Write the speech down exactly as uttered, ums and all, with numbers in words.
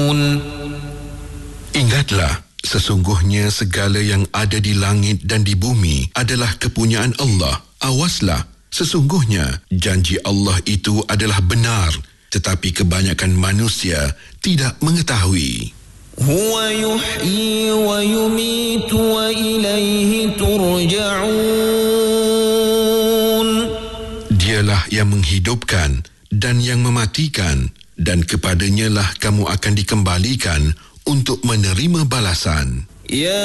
Ingatlah, sesungguhnya segala yang ada di langit dan di bumi adalah kepunyaan Allah. Awaslah, sesungguhnya janji Allah itu adalah benar, tetapi kebanyakan manusia tidak mengetahui. Huwa yuhyi wa yumitu wa ilaihi turja'un. Dialah yang menghidupkan dan yang mematikan, dan kepadanya lah kamu akan dikembalikan untuk menerima balasan. Ya